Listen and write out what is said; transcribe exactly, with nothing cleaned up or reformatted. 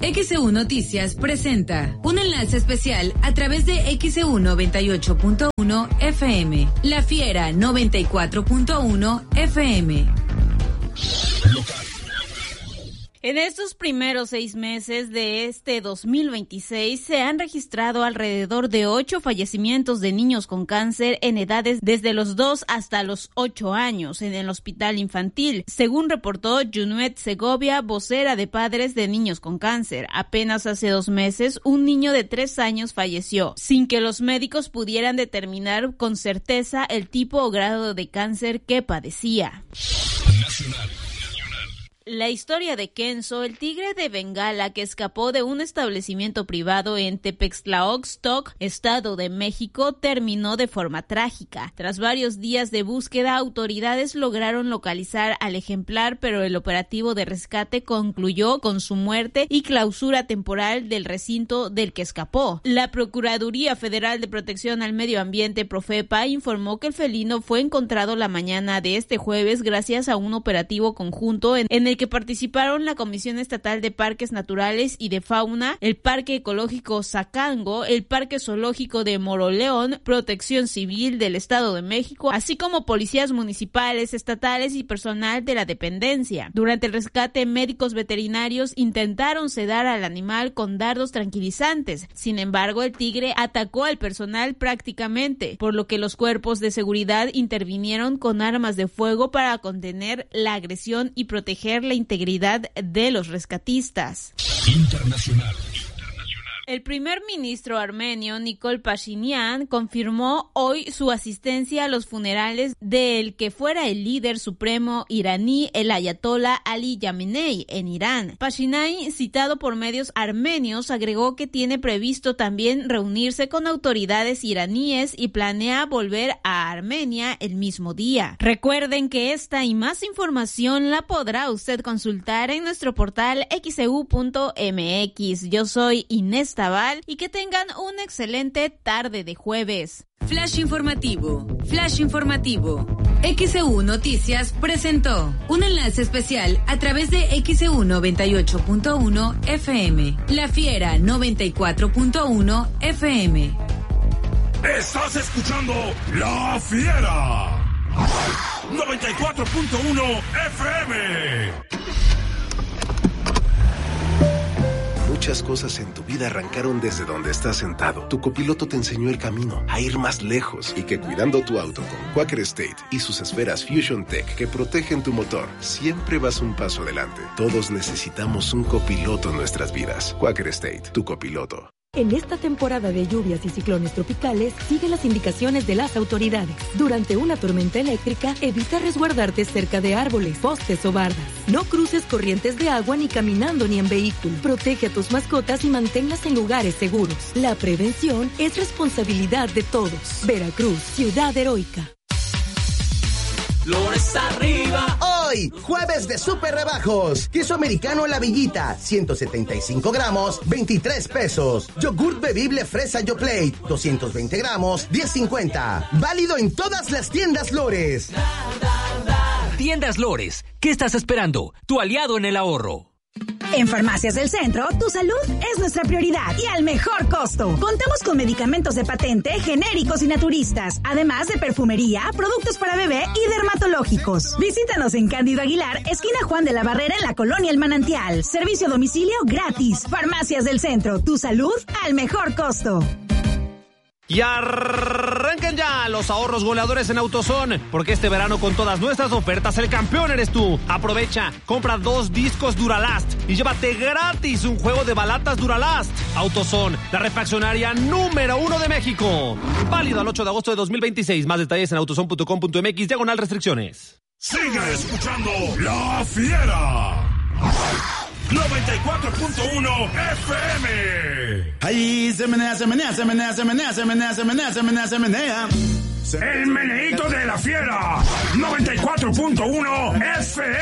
X E U Noticias presenta un enlace especial a través de X E U noventa y ocho punto uno F M, La Fiera noventa y cuatro punto uno F M. En estos primeros seis meses de este dos mil veintiséis se han registrado alrededor de ocho fallecimientos de niños con cáncer en edades desde los dos hasta los ocho años en el hospital infantil, según reportó Junuet Segovia, vocera de padres de niños con cáncer. Apenas hace dos meses, un niño de tres años falleció, sin que los médicos pudieran determinar con certeza el tipo o grado de cáncer que padecía. Nacional. La historia de Kenzo, el tigre de Bengala que escapó de un establecimiento privado en Tepextlaoxtoc, Estado de México, terminó de forma trágica. Tras varios días de búsqueda, autoridades lograron localizar al ejemplar, pero el operativo de rescate concluyó con su muerte y clausura temporal del recinto del que escapó. La Procuraduría Federal de Protección al Medio Ambiente, Profepa, informó que el felino fue encontrado la mañana de este jueves gracias a un operativo conjunto en, en el que participaron la Comisión Estatal de Parques Naturales y de Fauna, el Parque Ecológico Zacango, el Parque Zoológico de Moroleón, Protección Civil del Estado de México, así como policías municipales, estatales y personal de la dependencia. Durante el rescate, médicos veterinarios intentaron sedar al animal con dardos tranquilizantes. Sin embargo, el tigre atacó al personal prácticamente, por lo que los cuerpos de seguridad intervinieron con armas de fuego para contener la agresión y proteger la integridad de los rescatistas. Internacional. El primer ministro armenio Nikol Pashinyan confirmó hoy su asistencia a los funerales del que fuera el líder supremo iraní, el ayatollah Ali Khamenei, en Irán. Pashinyan, citado por medios armenios, agregó que tiene previsto también reunirse con autoridades iraníes y planea volver a Armenia el mismo día. Recuerden que esta y más información la podrá usted consultar en nuestro portal x e u punto m x. Yo soy Inés Tabal y que tengan una excelente tarde de jueves. Flash informativo, flash informativo. X E U Noticias presentó un enlace especial a través de X E U noventa y ocho punto uno F M, La Fiera noventa y cuatro punto uno F M. Estás escuchando La Fiera noventa y cuatro punto uno F M. Muchas cosas en tu vida arrancaron desde donde estás sentado. Tu copiloto te enseñó el camino a ir más lejos y que cuidando tu auto con Quaker State y sus esferas Fusion Tech que protegen tu motor, siempre vas un paso adelante. Todos necesitamos un copiloto en nuestras vidas. Quaker State, tu copiloto. En esta temporada de lluvias y ciclones tropicales, sigue las indicaciones de las autoridades. Durante una tormenta eléctrica, evita resguardarte cerca de árboles, postes o bardas. No cruces corrientes de agua ni caminando ni en vehículo. Protege a tus mascotas y manténlas en lugares seguros. La prevención es responsabilidad de todos. Veracruz, ciudad heroica. Flores arriba. Hoy, jueves de super rebajos. Queso americano La Villita, ciento setenta y cinco gramos, veintitrés pesos. Yogurt bebible fresa Yoplait, doscientos veinte gramos, diez cincuenta. Válido en todas las tiendas Lores. Tiendas Lores, ¿qué estás esperando? Tu aliado en el ahorro. En Farmacias del Centro, tu salud es nuestra prioridad y al mejor costo. Contamos con medicamentos de patente, genéricos y naturistas, además de perfumería, productos para bebé y dermatológicos. Visítanos en Cándido Aguilar, esquina Juan de la Barrera, en la Colonia El Manantial. Servicio a domicilio gratis. Farmacias del Centro, tu salud al mejor costo. Y arranquen ya los ahorros goleadores en AutoZone, porque este verano con todas nuestras ofertas el campeón eres tú. Aprovecha, compra dos discos Duralast y llévate gratis un juego de balatas Duralast. AutoZone, la refaccionaria número uno de México. Válido al ocho de agosto de dos mil veintiséis. Más detalles en autozone punto com punto m x, diagonal restricciones. Sigue escuchando La Fiera noventa y cuatro punto uno F M. Ahí se menea, se menea, se menea, se menea, se menea, se menea, se menea, se menea. El meneíto de La Fiera noventa y cuatro punto uno F